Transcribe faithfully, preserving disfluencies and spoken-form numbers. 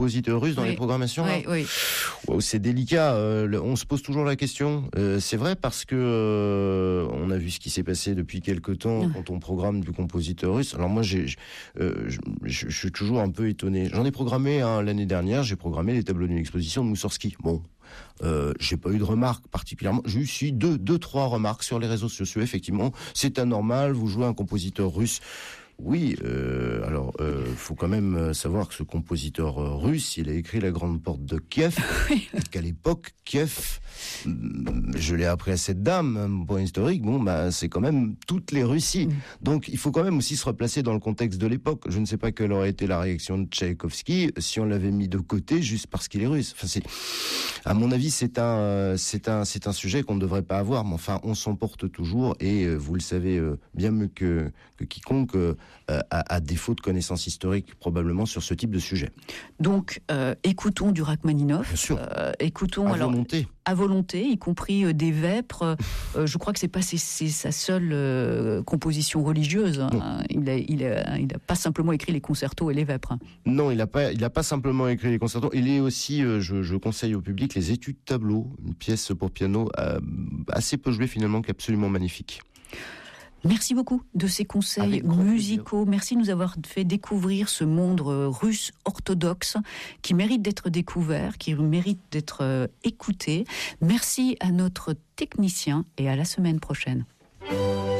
compositeurs russes dans oui. les programmations. Oui, oui. Wow, c'est délicat. Euh, on se pose toujours la question. Euh, c'est vrai parce que euh, on a vu ce qui s'est passé depuis quelque temps quand on programme du compositeur russe. Alors moi, j'ai, euh, je, je, je suis toujours un peu étonné. J'en ai programmé hein, l'année dernière. J'ai programmé les tableaux d'une exposition de Moussorgsky. Bon. Euh, j'ai pas eu de remarques particulièrement. J'ai eu si deux, deux, trois remarques sur les réseaux sociaux. Effectivement, c'est anormal. Vous jouez un compositeur russe. Oui, euh, alors euh, faut quand même savoir que ce compositeur euh, russe, il a écrit La Grande Porte de Kiev, et qu'à l'époque, Kiev, je l'ai appris à cette dame, un point historique, bon, bah c'est quand même toutes les Russies. Mm. Donc il faut quand même aussi se replacer dans le contexte de l'époque. Je ne sais pas quelle aurait été la réaction de Tchaïkovski si on l'avait mis de côté juste parce qu'il est russe. Enfin, c'est, à mon avis, c'est un, c'est un, c'est un sujet qu'on ne devrait pas avoir, mais enfin, on s'emporte toujours et euh, vous le savez euh, bien mieux que, que quiconque. Euh, À, à défaut de connaissances historiques probablement sur ce type de sujet. Donc, euh, écoutons du Rachmaninov. Bien sûr. Euh, écoutons à alors volonté. À volonté, y compris euh, des vêpres. Euh, je crois que c'est pas c'est, c'est sa seule euh, composition religieuse. Hein. Il a, il a, il a pas simplement écrit les concertos et les vêpres. Non, il a pas, il a pas simplement écrit les concertos. Il est aussi, euh, je, je conseille au public les études tableaux, une pièce pour piano euh, assez peu jouée finalement, qui est absolument magnifique. Merci beaucoup de ces conseils musicaux. Merci de nous avoir fait découvrir ce monde russe orthodoxe qui mérite d'être découvert, qui mérite d'être écouté. Merci à notre technicien et à la semaine prochaine.